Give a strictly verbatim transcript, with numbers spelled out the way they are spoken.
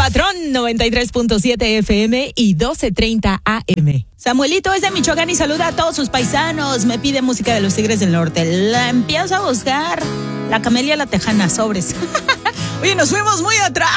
Patrón noventa y tres punto siete F M y doce treinta A M. Samuelito es de Michoacán y saluda a todos sus paisanos. Me pide música de los Tigres del Norte. La empiezo a buscar. La Camelia La Tejana, sobres. Oye, nos fuimos muy atrás.